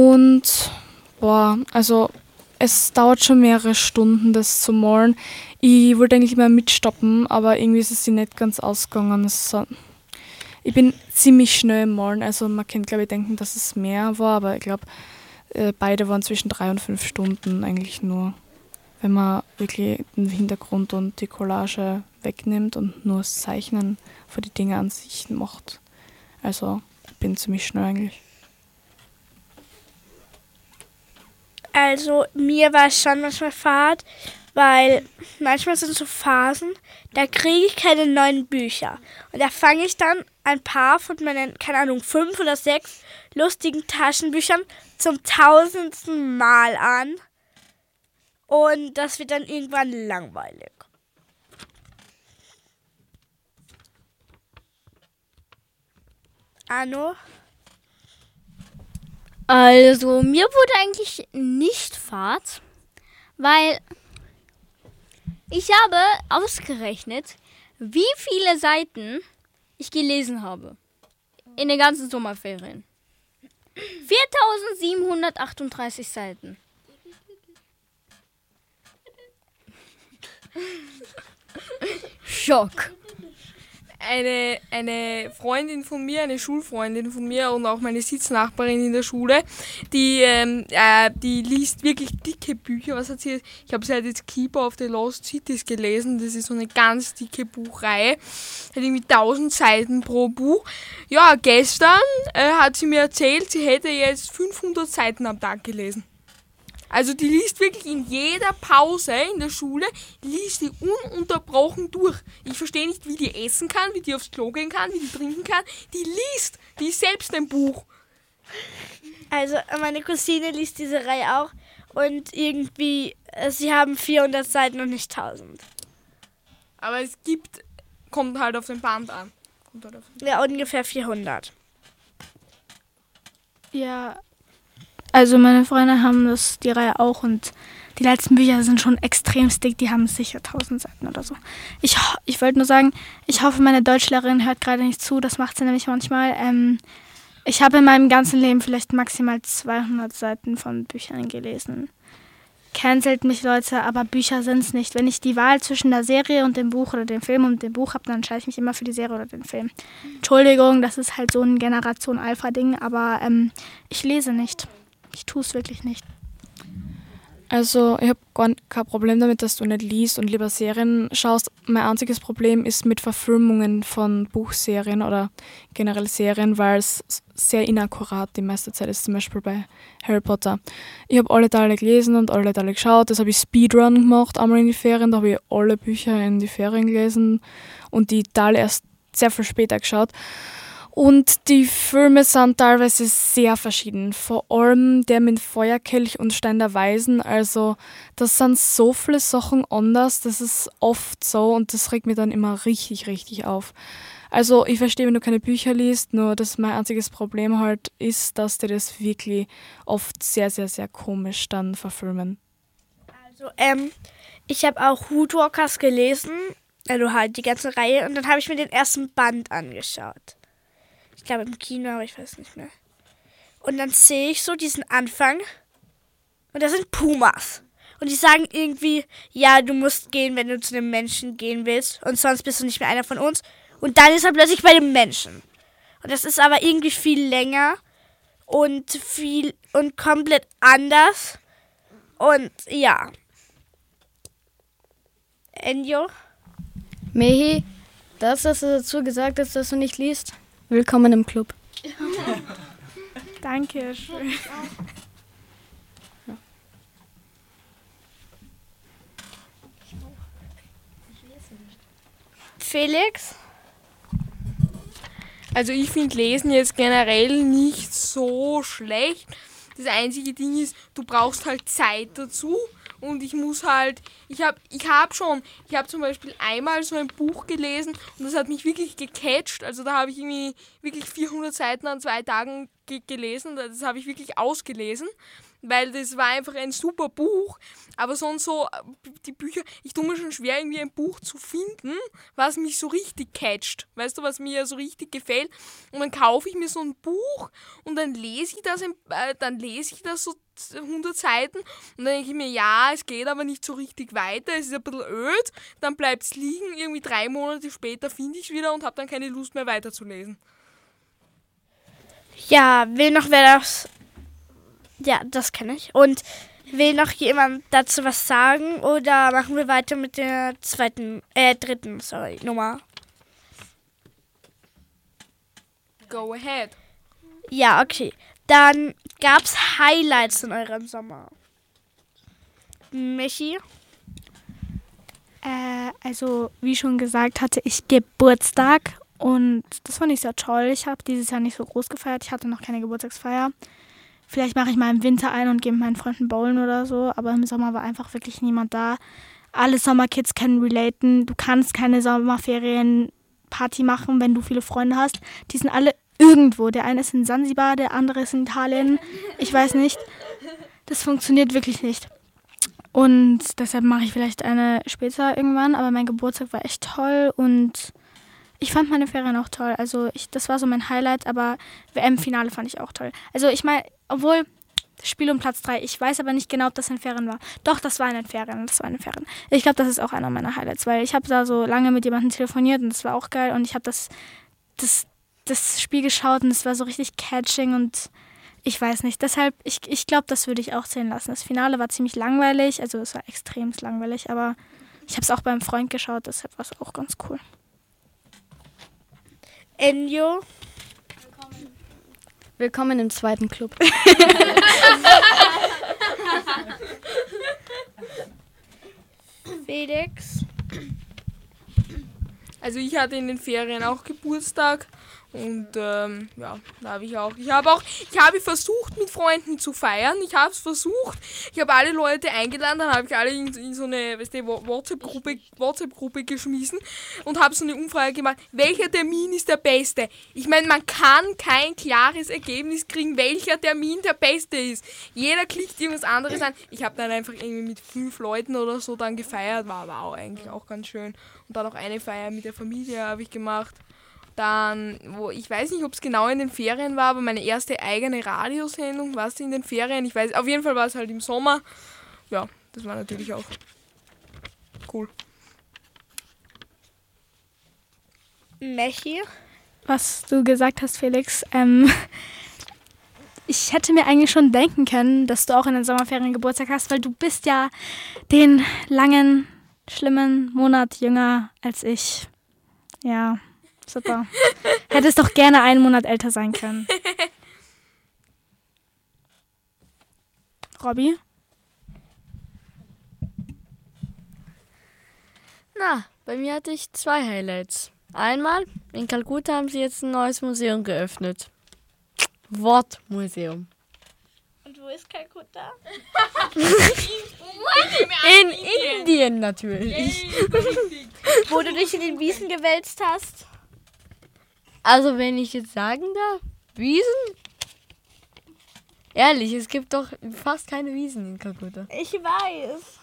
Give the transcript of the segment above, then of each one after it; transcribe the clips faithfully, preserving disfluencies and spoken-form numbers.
Und, boah, also es dauert schon mehrere Stunden, das zu malen. Ich wollte eigentlich immer mitstoppen, aber irgendwie ist es sich nicht ganz ausgegangen. Es, ich bin ziemlich schnell im Malen, also man kann, glaube ich, denken, dass es mehr war, aber ich glaube, beide waren zwischen drei und fünf Stunden eigentlich nur, wenn man wirklich den Hintergrund und die Collage wegnimmt und nur das Zeichnen für die Dinge an sich macht. Also ich bin ziemlich schnell eigentlich. Also mir war es schon manchmal fad, weil manchmal sind so Phasen, da kriege ich keine neuen Bücher. Und da fange ich dann ein paar von meinen, keine Ahnung, fünf oder sechs lustigen Taschenbüchern zum tausendsten Mal an. Und das wird dann irgendwann langweilig. Anno? Also, mir wurde eigentlich nicht fad, weil ich habe ausgerechnet, wie viele Seiten ich gelesen habe in den ganzen Sommerferien. viertausendsiebenhundertachtunddreißig Seiten. Schock. Eine, eine Freundin von mir, eine Schulfreundin von mir und auch meine Sitznachbarin in der Schule, die, ähm, äh, die liest wirklich dicke Bücher. Was hat sie? Ich habe sie halt jetzt Keeper of the Lost Cities gelesen. Das ist so eine ganz dicke Buchreihe. Hat irgendwie tausend Seiten pro Buch. Ja, gestern äh, hat sie mir erzählt, sie hätte jetzt fünfhundert Seiten am Tag gelesen. Also die liest wirklich in jeder Pause in der Schule, liest die ununterbrochen durch. Ich verstehe nicht, wie die essen kann, wie die aufs Klo gehen kann, wie die trinken kann. Die liest, die ist selbst ein Buch. Also meine Cousine liest diese Reihe auch und irgendwie, sie haben vierhundert Seiten und nicht tausend. Aber es gibt, kommt halt auf den Band an. Kommt halt auf den Ja, ungefähr vierhundert. Ja, also meine Freunde haben das, die Reihe auch und die letzten Bücher sind schon extrem dick, die haben sicher tausend Seiten oder so. Ich, ich wollte nur sagen, ich hoffe, meine Deutschlehrerin hört gerade nicht zu, das macht sie nämlich manchmal. Ähm, ich habe in meinem ganzen Leben vielleicht maximal zweihundert Seiten von Büchern gelesen. Cancelt mich, Leute, aber Bücher sind es nicht. Wenn ich die Wahl zwischen der Serie und dem Buch oder dem Film und dem Buch habe, dann entscheide ich mich immer für die Serie oder den Film. Entschuldigung, das ist halt so ein Generation-Alpha-Ding, aber ähm, ich lese nicht. Ich tue es wirklich nicht. Also ich habe gar kein Problem damit, dass du nicht liest und lieber Serien schaust. Mein einziges Problem ist mit Verfilmungen von Buchserien oder generell Serien, weil es sehr inakkurat die meiste Zeit ist, zum Beispiel bei Harry Potter. Ich habe alle Teile gelesen und alle Teile geschaut, das habe ich Speedrun gemacht, einmal in die Ferien, da habe ich alle Bücher in die Ferien gelesen und die Teile erst sehr viel später geschaut. Und die Filme sind teilweise sehr verschieden. Vor allem der mit Feuerkelch und Stein der Weisen. Also das sind so viele Sachen anders. Das ist oft so und das regt mich dann immer richtig, richtig auf. Also ich verstehe, wenn du keine Bücher liest, nur dass mein einziges Problem halt ist, dass die das wirklich oft sehr, sehr, sehr komisch dann verfilmen. Also ähm, ich habe auch Hoodwalkers gelesen, also halt die ganze Reihe und dann habe ich mir den ersten Band angeschaut. Ich glaube im Kino, aber ich weiß nicht mehr. Und dann sehe ich so diesen Anfang und da sind Pumas. Und die sagen irgendwie, ja, du musst gehen, wenn du zu einem Menschen gehen willst und sonst bist du nicht mehr einer von uns. Und dann ist er plötzlich bei dem Menschen. Und das ist aber irgendwie viel länger und viel und komplett anders. Und ja. Enjo? Mehi, das, was du dazu gesagt hast, dass du nicht liest, willkommen im Club. Danke schön. Felix? Also ich finde Lesen jetzt generell nicht so schlecht. Das einzige Ding ist, du brauchst halt Zeit dazu. Und ich muss halt, ich habe ich hab schon, ich habe zum Beispiel einmal so ein Buch gelesen und das hat mich wirklich gecatcht. Also da habe ich irgendwie wirklich vierhundert Seiten an zwei Tagen ge- gelesen. Das habe ich wirklich ausgelesen, weil das war einfach ein super Buch. Aber sonst so, die Bücher, ich tue mir schon schwer, irgendwie ein Buch zu finden, was mich so richtig catcht. Weißt du, was mir so richtig gefällt? Und dann kaufe ich mir so ein Buch und dann lese ich das, in, äh, dann lese ich das so hundert Seiten und dann denke ich mir, ja, es geht aber nicht so richtig weiter, es ist ein bisschen öd, dann bleibt es liegen, irgendwie drei Monate später finde ich es wieder und habe dann keine Lust mehr weiterzulesen. Ja, will noch wer das... Ja, das kenne ich. Und will noch jemand dazu was sagen oder machen wir weiter mit der zweiten, äh, dritten, sorry, Nummer? Go ahead. Ja, okay. Dann gab's Highlights in eurem Sommer. Michi? Äh, also, wie schon gesagt, hatte ich Geburtstag und das fand ich sehr toll. Ich habe dieses Jahr nicht so groß gefeiert. Ich hatte noch keine Geburtstagsfeier. Vielleicht mache ich mal im Winter ein und gehe mit meinen Freunden bowlen oder so, aber im Sommer war einfach wirklich niemand da. Alle Sommerkids können relaten. Du kannst keine Sommerferienparty machen, wenn du viele Freunde hast. Die sind alle irgendwo. Der eine ist in Sansibar, der andere ist in Italien. Ich weiß nicht. Das funktioniert wirklich nicht. Und deshalb mache ich vielleicht eine später irgendwann. Aber mein Geburtstag war echt toll und ich fand meine Ferien auch toll. Also ich, das war so mein Highlight, aber W M-Finale fand ich auch toll. Also ich meine, obwohl das Spiel um Platz drei, ich weiß aber nicht genau, ob das in Ferien war. Doch, das war in den Ferien, das war in den Ferien. Ich glaube, das ist auch einer meiner Highlights, weil ich habe da so lange mit jemandem telefoniert und das war auch geil und ich habe das, das, das Spiel geschaut und es war so richtig catching und ich weiß nicht. Deshalb, ich, ich glaube, das würde ich auch zählen lassen. Das Finale war ziemlich langweilig, also es war extrem langweilig, aber ich habe es auch beim Freund geschaut, deshalb war es auch ganz cool. Enjo? Willkommen im zweiten Club. Felix? Also ich hatte in den Ferien auch Geburtstag und ähm, ja, da habe ich auch, ich habe auch, ich habe versucht mit Freunden zu feiern, ich habe es versucht, ich habe alle Leute eingeladen, dann habe ich alle in, in so eine, weißt du, WhatsApp-Gruppe, WhatsApp-Gruppe geschmissen und habe so eine Umfrage gemacht, welcher Termin ist der beste? Ich meine, man kann kein klares Ergebnis kriegen, welcher Termin der beste ist. Jeder klickt irgendwas anderes an. Ich habe dann einfach irgendwie mit fünf Leuten oder so dann gefeiert, war aber auch eigentlich auch ganz schön. Und dann auch eine Feier mit der Familie habe ich gemacht. Dann, wo ich weiß nicht, ob es genau in den Ferien war, aber meine erste eigene Radiosendung war es in den Ferien. Ich weiß, auf jeden Fall war es halt im Sommer. Ja, das war natürlich auch cool. Michi? Was du gesagt hast, Felix, ähm, ich hätte mir eigentlich schon denken können, dass du auch in den Sommerferien Geburtstag hast, weil du bist ja den langen, schlimmen Monat jünger als ich. Ja, super. Hättest doch gerne einen Monat älter sein können. Robby? Na, bei mir hatte ich zwei Highlights. Einmal, in Kalkutta haben sie jetzt ein neues Museum geöffnet. Wortmuseum. Und wo ist Kalkutta? In Indien natürlich. Wo du dich in den Wiesen gewälzt hast? Also wenn ich jetzt sagen darf, Wiesen? Ehrlich, es gibt doch fast keine Wiesen in Kalkutta. Ich weiß.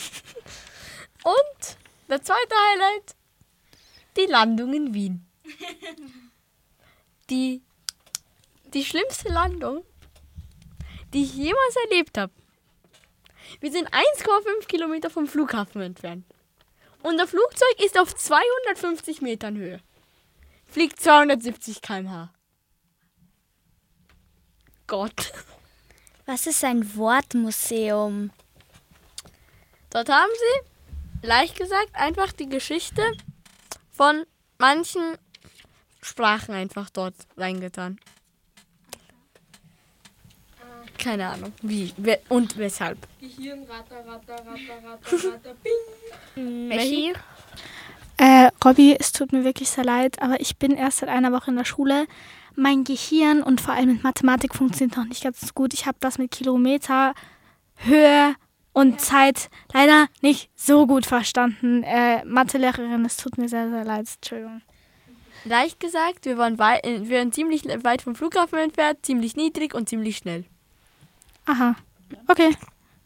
Und der zweite Highlight, die Landung in Wien. Die, die schlimmste Landung, die ich jemals erlebt habe. Wir sind eins Komma fünf Kilometer vom Flughafen entfernt. Und das Flugzeug ist auf zweihundertfünfzig Metern Höhe. Fliegt zweihundertsiebzig Kilometer pro Stunde. Gott. Was ist ein Wortmuseum? Dort haben sie, leicht gesagt, einfach die Geschichte von manchen Sprachen einfach dort reingetan. Keine Ahnung, wie wer, und weshalb. Gehirn, ratter, ratter, ratter, ratter, ratter, bing. Michi? Äh, Robby, es tut mir wirklich sehr leid, aber ich bin erst seit einer Woche in der Schule. Mein Gehirn und vor allem mit Mathematik funktioniert noch nicht ganz so gut. Ich habe das mit Kilometer, Höhe und Zeit leider nicht so gut verstanden. Äh, Mathelehrerin, es tut mir sehr, sehr leid. Entschuldigung. leicht gesagt, wir waren, wei- äh, wir waren ziemlich weit vom Flughafen entfernt, ziemlich niedrig und ziemlich schnell. Aha. Okay.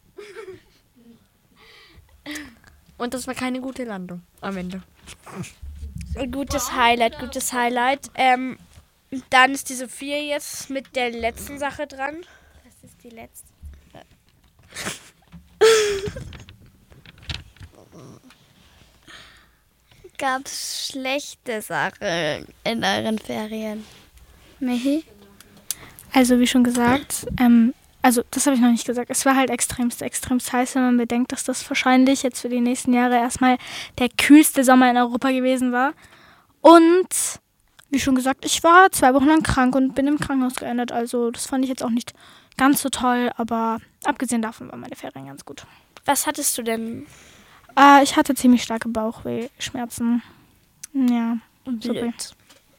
Und das war keine gute Landung am Ende. Ein gutes Highlight, gutes Highlight. Ähm, dann ist die Sophia jetzt mit der letzten Sache dran. Das ist die letzte. Gab es schlechte Sachen in euren Ferien? Michi? Also wie schon gesagt, ähm, also das habe ich noch nicht gesagt, es war halt extremst, extremst heiß, wenn man bedenkt, dass das wahrscheinlich jetzt für die nächsten Jahre erstmal der kühlste Sommer in Europa gewesen war. Und wie schon gesagt, ich war zwei Wochen lang krank und bin im Krankenhaus geendet, also das fand ich jetzt auch nicht ganz so toll, aber abgesehen davon waren meine Ferien ganz gut. Was hattest du denn? Äh, ich hatte ziemlich starke Bauchwehschmerzen. Ja, so viel. Blöd.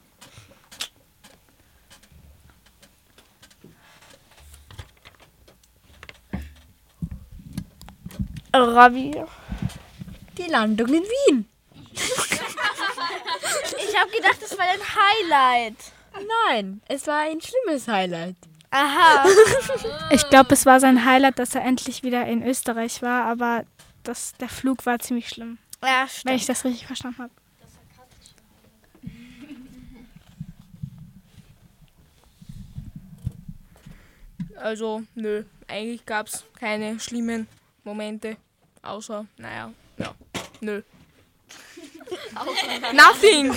Robby. Die Landung in Wien. Ich habe gedacht, das war dein Highlight. Nein, es war ein schlimmes Highlight. Aha. Ich glaube, es war sein Highlight, dass er endlich wieder in Österreich war, aber das, der Flug war ziemlich schlimm, Ja, wenn stimmt. ich das richtig verstanden habe. Also, nö, eigentlich gab's keine schlimmen Momente. Außer, naja, ja, nö. Nothing!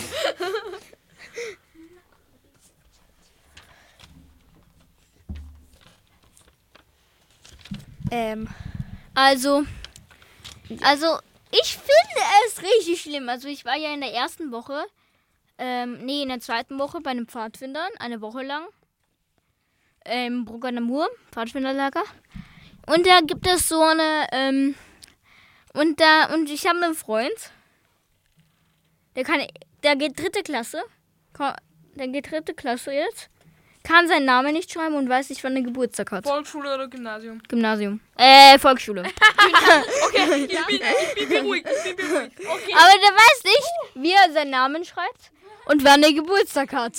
Ähm, Also, also ich finde es richtig schlimm. Also ich war ja in der ersten Woche, ähm, nee, in der zweiten Woche bei den Pfadfindern, eine Woche lang. Im Brucker Namur, Pfadfinderlager. Und da gibt es so eine, ähm, und da, und ich habe einen Freund, der kann, der geht dritte Klasse, Ko- der geht dritte Klasse jetzt, kann seinen Namen nicht schreiben und weiß nicht, wann er Geburtstag hat. Volksschule oder Gymnasium? Gymnasium. Äh, Volksschule. Okay, ich bin, ich bin beruhigt, ich bin beruhigt. Okay. Aber der weiß nicht, wie er seinen Namen schreibt und wann er Geburtstag hat.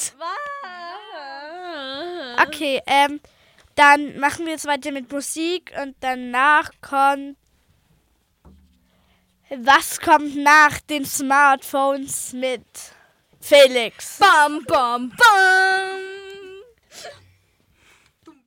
okay, ähm, dann machen wir jetzt weiter mit Musik und danach kommt. Was kommt nach den Smartphones mit Felix? Bam, bam, bam.